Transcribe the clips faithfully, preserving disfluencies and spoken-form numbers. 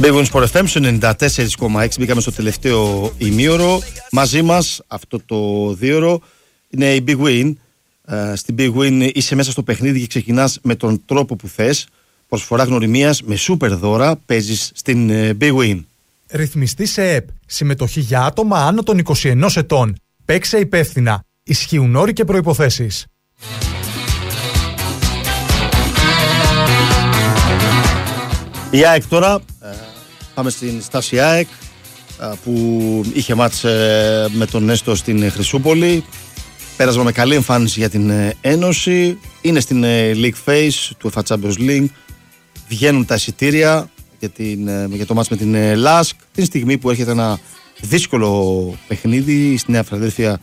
Big Win Sport εφ εμ στο ενενήντα τέσσερα κόμμα έξι. Μπήκαμε στο τελευταίο ημίωρο. Μαζί μας αυτό το δίωρο είναι η Big Win. Uh, στην Big Win είσαι μέσα στο παιχνίδι και ξεκινάς με τον τρόπο που θες. Προσφορά γνωριμίας με σούπερ δώρα. Παίζεις στην uh, Big Win. Ρυθμιστή σε ΕΠ. Συμμετοχή για άτομα άνω των είκοσι ενός ετών. Παίξε υπεύθυνα. Ισχύουν όροι και προϋποθέσεις. Η ΑΕΚ τώρα, ε, πάμε στην στάση ΑΕΚ ε, που είχε μάτς ε, με τον Νέστο στην Χρυσούπολη. Πέρασμα με καλή εμφάνιση για την ε, Ένωση. Είναι στην ε, League Phase του UEFA Champions League. Βγαίνουν τα εισιτήρια για, την, ε, για το μάτς με την ε, ΛΑΣΚ. Την στιγμή που έρχεται ένα δύσκολο παιχνίδι στη Νέα Φιλαδέλφια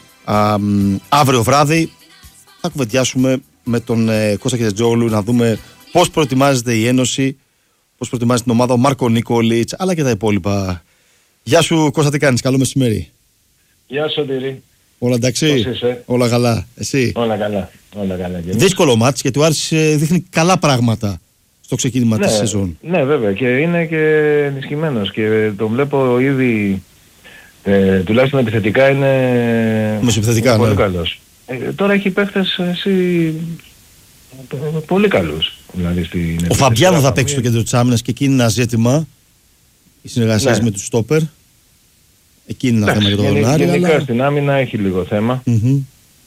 αύριο βράδυ. Θα κουβεντιάσουμε με τον ε, Κώστα Κετζόγλου να δούμε πώς προετοιμάζεται η Ένωση, πώς προετοιμάζει την ομάδα ο Μάρκο Νίκολιτς, αλλά και τα υπόλοιπα. Γεια σου Κώστα, τι κάνεις, καλό μεσημέρι. Γεια σου Τυρί. Όλα εντάξει, πώς είσαι? Όλα καλά, εσύ? Όλα καλά, όλα καλά. Δύσκολο μάτς γιατί ο Άρης δείχνει καλά πράγματα στο ξεκίνημα ναι, της σεζόν. Ναι βέβαια, και είναι και ενισχυμένος και το βλέπω ήδη, ε, τουλάχιστον επιθετικά είναι, Μεσοεπιθετικά, είναι πολύ ναι. καλός. Ε, τώρα έχει παίχτες εσύ, πολύ καλούς. Δηλαδή στην ο Φαμπιάνο θα παίξει στο κέντρο της άμυνας και εκεί είναι ένα ζήτημα. Οι συνεργασίες ναι. με τους στόπερ. Εκεί είναι ένα θέμα για τον Άρη. Γενικά αλλά... στην άμυνα έχει λίγο θέμα. Mm-hmm.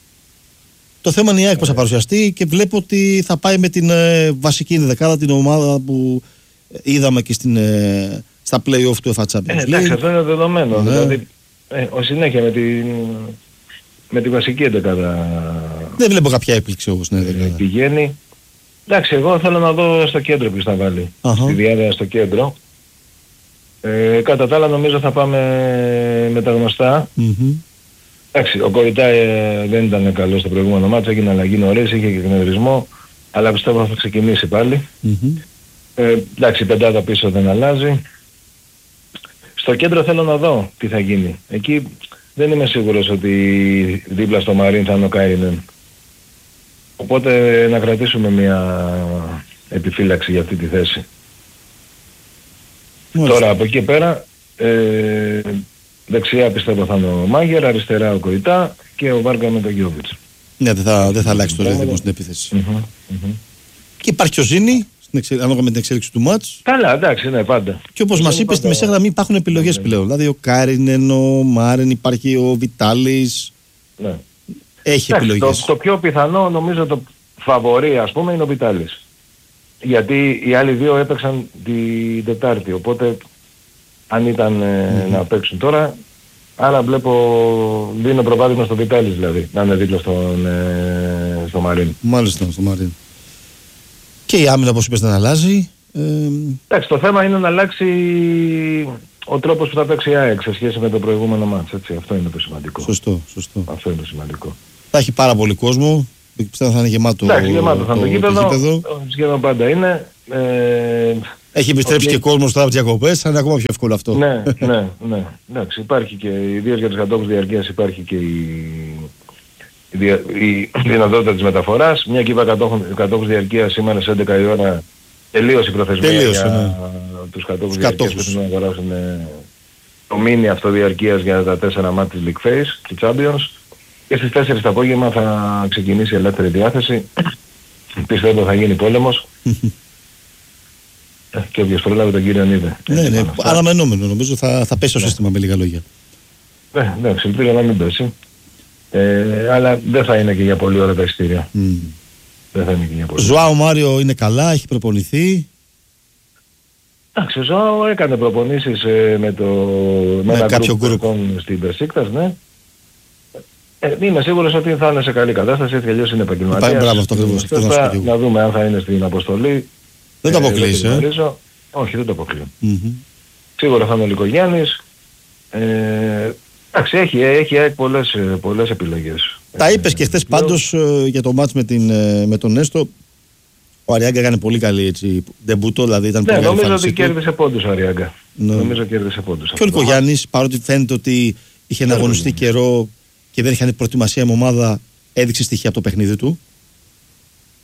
Το θέμα είναι η ΑΕΚ πώς θα παρουσιαστεί και βλέπω ότι θα πάει με την ε, βασική δεκάδα, την ομάδα που είδαμε και στην, ε, στα play-off του UEFA Champions League. Ε, εντάξει, αυτό είναι δεδομένο. Ναι. Δηλαδή, ε, ο συνέχεια με την, με τη βασική δεκάδα. Δεν βλέπω κάποια έπληξη όμως. Ναι, ε, πηγαίνει. Εντάξει, εγώ θέλω να δω στο κέντρο ποιος θα βάλει. Uh-huh. Στη διάρκεια στο κέντρο. Ε, κατά τα άλλα νομίζω θα πάμε με τα γνωστά. Mm-hmm. Εντάξει, ο Κοριτά ε, δεν ήταν καλό στο προηγούμενο μάτσο, έγινε αλλαγή νωρίς, είχε και εκνευρισμό, αλλά πιστεύω θα ξεκινήσει πάλι. Mm-hmm. Ε, εντάξει, η πεντάδα πίσω δεν αλλάζει. Στο κέντρο θέλω να δω τι θα γίνει. Εκεί δεν είμαι σίγουρος ότι δίπλα στο Μαρίν θα είναι ο Κάινεν. Οπότε να κρατήσουμε μια επιφύλαξη για αυτή τη θέση. Μάλιστα. Τώρα από εκεί πέρα ε, δεξιά πιστεύω θα είναι ο Μάγερ, αριστερά ο Κοϊτά και ο Βάργα με τον Γιώβιτς. Ναι, δεν θα, δεν θα αλλάξει το ρυθμό στην επίθεση. Mm-hmm, mm-hmm. Και υπάρχει και ο Ζήνη, ανάλογα με την εξέλιξη του μάτς. Καλά, εντάξει, ναι, πάντα. Και όπως μας είπες, στη μεσαία γραμμή υπάρχουν επιλογές ναι, πλέον. Δηλαδή ο Κάρινεν, ο Μάρεν, υπάρχει ο Βιτάλης. Ναι. Έχει εντάξει, επιλογές. Το, το πιο πιθανό νομίζω το φαβορί ας πούμε είναι ο Βιτάλης. Γιατί οι άλλοι δύο έπαιξαν την Τετάρτη, οπότε αν ήταν ε, mm-hmm. να παίξουν τώρα, άρα βλέπω, δίνω προβάδισμα στο Βιτάλης δηλαδή, να είναι δίπλα στον, ε, στο Μαρίν. Μάλιστα, στο Μαρίν. Και η άμυνα όπως είπες δεν αλλάζει. Ε... Εντάξει, το θέμα είναι να αλλάξει ο τρόπος που θα παίξει η ΑΕΚ σε σχέση με το προηγούμενο μάτς, έτσι, αυτό είναι το σημαντικό. Σωστό, σωστό. Αυτό είναι το σημαντικό. Θα έχει πάρα πολύ κόσμο. Πιστεύω θα είναι γεμάτο. Εντάξει, γεμάτο θα είναι το, το γήπεδο. Σχεδόν πάντα είναι. Ε, έχει επιστρέψει okay. και κόσμος τώρα από τις διακοπές, θα είναι ακόμα πιο εύκολο αυτό. Ναι, ναι, ναι. Εντάξει, υπάρχει και ιδίως για τους κατόχους διαρκείας υπάρχει και η, η, η δυνατότητα της μεταφοράς. Μια και είπα κατόχους διαρκείας σήμερα σε έντεκα η ώρα τελείωσε η προθεσμία τελείωσε, για ναι. τους κατόχους διαρκείας που θέλουν να αγοράσουν το μίνι αυτό διαρκείας για τα τέσσερα μάτια της League Phase του Champions. Και στις τέσσερις το απόγευμα θα ξεκινήσει η ελεύθερη διάθεση. Πιστεύω θα γίνει πόλεμος. Και όποιος προλάβει τον κύριο είδε. Ναι, ναι, αναμενόμενο. Νομίζω θα, θα πέσει το ναι. σύστημα με λίγα λόγια. Ναι, ναι, ελπίζω να μην πέσει. Ε, αλλά δεν θα είναι και για πολλή ώρα τα εισιτήρια. Mm. Δεν θα είναι και για πολλή ώρα. Ζωάο Μάριο είναι καλά, έχει προπονηθεί. Εντάξει, ο Ζωάο έκανε προπονήσεις ε, με, το, με, με ένα κάποιο γκρουπ στην Μπεσίκτας, ναι. Ε, είμαι σίγουρος ότι θα είναι σε καλή κατάσταση, έτσι αλλιώς είναι επαγγελματίας. Μπράβο, αυτό ακριβώς. Θα, να δούμε αν θα είναι στην αποστολή. Δεν το αποκλείεις, ε? ε? Όχι, δεν το αποκλείω. Mm-hmm. Σίγουρα θα είναι ο Λικογιάννης. Ε, εντάξει, έχει, έχει, έχει πολλές, πολλές επιλογές. Τα είπες και χθες πάντως ε, για το μάτς με, την, ε, με τον Νέστο. Ο Αριάγκα έκανε πολύ καλή έτσι, ντεμπούτο, δηλαδή ήταν ναι, πολύ καλή. Νομίζω ότι κέρδισε πόντους ο Αριάγκα. Ναι. Νομίζω κέρδισε πόντους. Και ο Λικογιάννης, παρότι φαίνεται ότι είχε να αγωνιστεί καιρό και δεν είχε προετοιμασία με ομάδα, έδειξε στοιχεία από το παιχνίδι του.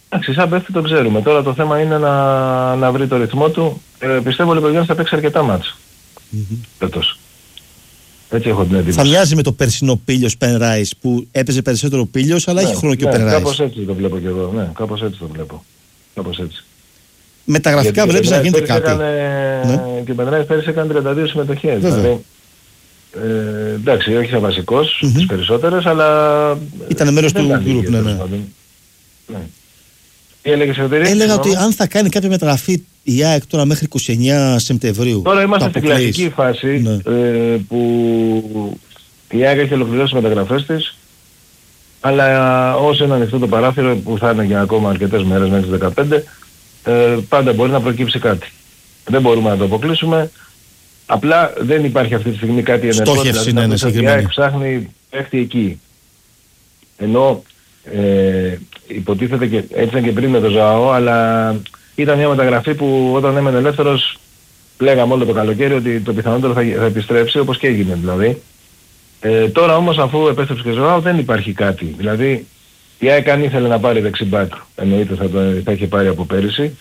Εντάξει, σαν παίχτη το ξέρουμε. Τώρα το θέμα είναι να, να βρει το ρυθμό του. Ε, πιστεύω ότι ο Γιάννης θα παίξει αρκετά μάτς. Mm-hmm. Φέτος. Έτσι έχω την εντύπωση. Θα μοιάζει με το περσινό Πήλιος Πενράις που έπαιζε περισσότερο Πήλιος, αλλά ναι, έχει χρόνο και ναι, ο Πενράις. Κάπως έτσι το βλέπω και εγώ. Ναι, κάπως έτσι το βλέπω. Κάπως έτσι. Με τα γραφικά βλέπεις να γίνεται κάτι. Έκανε, ναι. Και ο Πενράις πέρυσι έκανε τριάντα δύο συμμετοχές. Δηλαδή, ε, εντάξει, όχι σαν βασικός mm-hmm. τις περισσότερες, αλλά... Ήταν μέρος του γκρουπ, ναι, ναι. ναι. Τι έλεγες Ελευθερία? Έλεγα ότι αν θα κάνει κάποια μεταγραφή η ΑΕΚ τώρα μέχρι είκοσι εννέα Σεπτεμβρίου. Τώρα είμαστε στην κλασική φάση ναι. ε, που η ΑΕΚ έχει ολοκληρώσει τις μεταγραφές της, αλλά όσο είναι ανοιχτό το παράθυρο που θα είναι για ακόμα αρκετές μέρες μέχρι τις δεκαπέντε, ε, πάντα μπορεί να προκύψει κάτι. Δεν μπορούμε να το αποκλείσουμε. Απλά δεν υπάρχει αυτή τη στιγμή κάτι ενεργό. Στόχευση δηλαδή, είναι συγκεκριμένη. Η ΑΕΚ ψάχνει παίχτη εκεί. Ενώ ε, υποτίθεται και έτσι ήταν και πριν με το Ζωάο, αλλά ήταν μια μεταγραφή που όταν έμενε ελεύθερος λέγαμε όλο το καλοκαίρι ότι το πιθανότερο θα, θα επιστρέψει, όπως και έγινε δηλαδή. Ε, τώρα όμως αφού επέστρεψε και Ζωάο δεν υπάρχει κάτι. Δηλαδή η ΑΕΚ αν ήθελε να πάρει δεξιμπάκ, εννοείται θα, το, θα είχε πάρει από πέρυσι.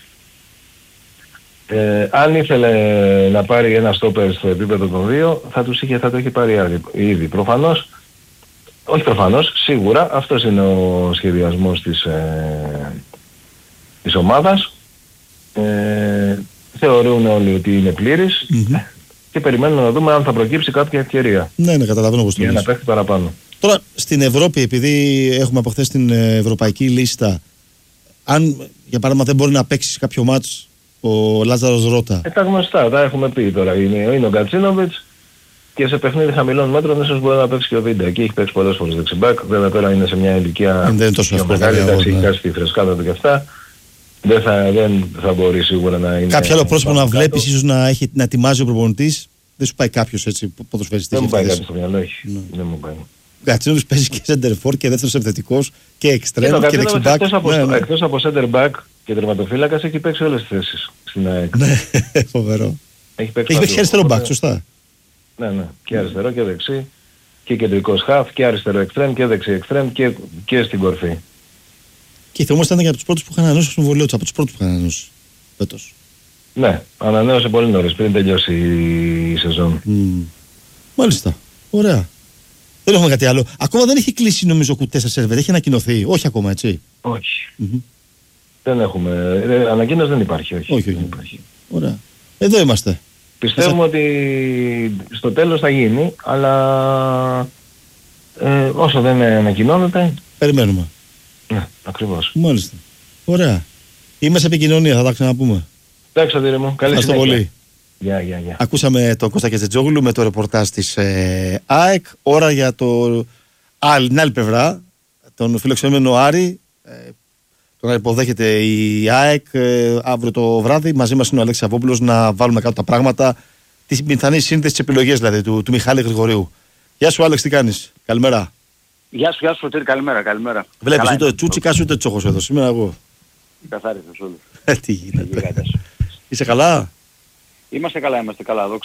Ε, αν ήθελε να πάρει ένα στόπερ στο επίπεδο των δύο θα, τους είχε, θα το είχε πάρει ήδη. Προφανώς, όχι προφανώς, σίγουρα αυτός είναι ο σχεδιασμός της, ε, της ομάδας. Ε, θεωρούν όλοι ότι είναι πλήρης mm-hmm. και περιμένουν να δούμε αν θα προκύψει κάποια ευκαιρία. Ναι, ναι, καταλαβαίνω πώς το για να παίξει παραπάνω. Τώρα στην Ευρώπη, επειδή έχουμε από χθες την ευρωπαϊκή λίστα, αν για παράδειγμα δεν μπορεί να παίξει σε κάποιο μάτς ο Λάζαρος Ρώτα. Ε, τα γνωστά, τα έχουμε πει τώρα. Είναι, είναι ο Γκατσίνοβιτς και σε παιχνίδι χαμηλών μέτρων ίσως μπορεί να παίξει και ο Βίντα. Εκεί έχει παίξει πολλές φορές δεξιμπάκ. Βέβαια τώρα είναι σε μια ηλικία πιο μεγάλη, εντάξει, έχει χάσει τη φρεσκάδα του και αυτά. Δεν θα, δεν θα μπορεί σίγουρα να είναι... Κάποιο άλλο πρόσωπο να βλέπεις, ίσως να, έχει, να ετοιμάζει ο προπονητής. Δεν σου πάει κάποιος έτσι ποδοσφαιριστής? Δεν μου πάει κάποιος στο μυαλό, όχι. Ναι. Δεν μου πάει. Ο Γκατσίνοβιτς παίζει και center for και δεύτερος επιθετικός και εξτρέμ και δεξιμπάκ. Εκτός από, ναι, ναι. εκτός από center back και τερματοφύλακας έχει παίξει όλες τις θέσεις στην ΑΕΚ. Ναι, φοβερό. Έχει παίξει, έχει παίξει και αριστερό μπακ, σωστά. Ναι, ναι. Και αριστερό και δεξί. Και κεντρικός χαφ και αριστερό εξτρέμ και δεξί εξτρέμ και, και στην κορφή. Και η Θεόμος ήταν και από τους πρώτους που είχαν ανανεώσει το συμβολίο τους, από τους πρώτους που είχαν ανανεώσει φέτος. Ναι, ανανέωσε πολύ νωρίς πριν τελειώσει η σεζόν. Mm. Μάλιστα. Ωραία. Δεν έχουμε κάτι άλλο. Ακόμα δεν έχει κλείσει νομίζω κουτές σε σερβερ. Έχει ανακοινωθεί. Όχι ακόμα, έτσι? Όχι. Mm-hmm. Δεν έχουμε. Ε, ανακοίνωση δεν υπάρχει. Όχι. Όχι, όχι. Δεν υπάρχει. Ωραία. Εδώ είμαστε. Πιστεύουμε Εσά... ότι στο τέλος θα γίνει, αλλά ε, όσο δεν ανακοινώνεται... Περιμένουμε. Ναι, ακριβώς. Μάλιστα. Ωραία. Είμαι σε επικοινωνία, θα τα ξαναπούμε. Εντάξει, Αντήρε μου. Καλή συνέχεια. Πολύ. Yeah, yeah, yeah. Ακούσαμε τον Κώστα Κετζετζόγλου με το ρεπορτάζ της ε, ΑΕΚ. Ώρα για το άλλη, την άλλη πλευρά, τον φιλοξενούμενο Άρη. Ε, τον υποδέχεται η ΑΕΚ ε, αύριο το βράδυ. Μαζί μας είναι ο Αλέξης Αβόπουλος να βάλουμε κάτω τα πράγματα. Τη πιθανή σύνθεση της επιλογής δηλαδή του, του Μιχάλη Γρηγορίου. Γεια σου Άλεξ, τι κάνεις? Καλημέρα. Γεια σου, γεια σου Σωτήρη, καλημέρα, καλημέρα. Βλέπεις καλά, ούτε Τσούτσικας ούτε Τσόχος εδώ, σήμερα εγώ. Καθάρισες όλους. Τι γίνεται? Είσαι καλά? Είμαστε καλά, είμαστε καλά.